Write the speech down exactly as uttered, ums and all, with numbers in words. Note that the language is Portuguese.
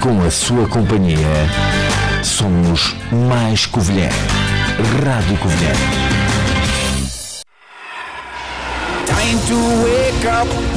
com a sua companhia, somos mais Covilhã. Rádio Covilhã. Time to wake up.